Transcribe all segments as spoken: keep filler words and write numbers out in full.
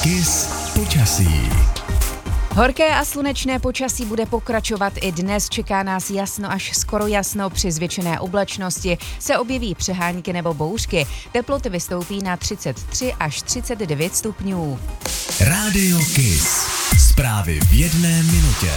Kiss počasí. Horké a slunečné počasí bude pokračovat i dnes. Čeká nás jasno až skoro jasno. Při zvětšené oblačnosti se objeví přehánky nebo bouřky. Teploty vystoupí na třicet tři až třicet devět stupňů. Rádio Kiss. Zprávy v jedné minutě.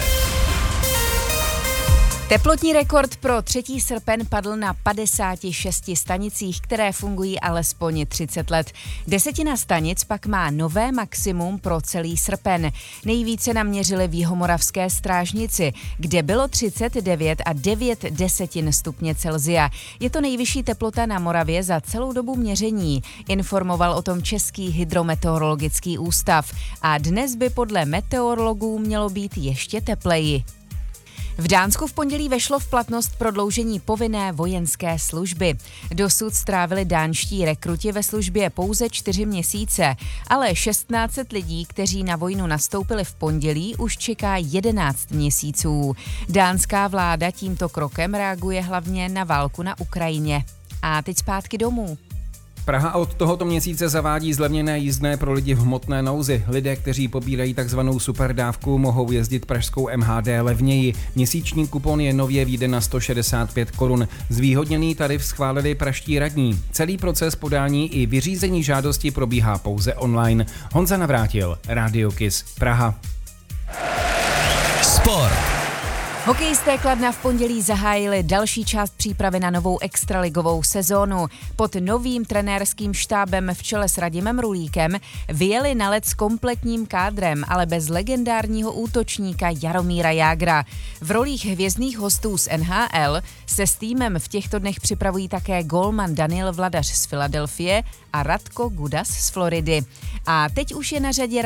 Teplotní rekord pro třetí srpen padl na padesáti šesti stanicích, které fungují alespoň třicet let. Desetina stanic pak má nové maximum pro celý srpen. Nejvíce naměřili v Jihomoravské Strážnici, kde bylo třicet devět a devět desetin stupně Celsia. Je to nejvyšší teplota na Moravě za celou dobu měření, informoval o tom Český hydrometeorologický ústav. A dnes by podle meteorologů mělo být ještě tepleji. V Dánsku v pondělí vešlo v platnost prodloužení povinné vojenské služby. Dosud strávili dánští rekruti ve službě pouze čtyři měsíce, ale šestnáct set lidí, kteří na vojnu nastoupili v pondělí, už čeká jedenáct měsíců. Dánská vláda tímto krokem reaguje hlavně na válku na Ukrajině. A teď zpátky domů. Praha od tohoto měsíce zavádí zlevněné jízdné pro lidi v hmotné nouzi. Lidé, kteří pobírají takzvanou superdávku, mohou jezdit pražskou M H D levněji. Měsíční kupon je nově vyjde na sto šedesát pět korun. Zvýhodněný tarif schválili pražští radní. Celý proces podání i vyřízení žádosti probíhá pouze online. Honza Navrátil, Radio Kiss, Praha. Sport. Hokejisté Kladna v pondělí zahájili další část přípravy na novou extraligovou sezónu. Pod novým trenérským štábem v čele s Radimem Rulíkem vyjeli na led s kompletním kádrem, ale bez legendárního útočníka Jaromíra Jágra. V rolích hvězdných hostů z N H L se s týmem v těchto dnech připravují také gólman Daniel Vladař z Filadelfie a Radko Gudas z Floridy. A teď už je na řadě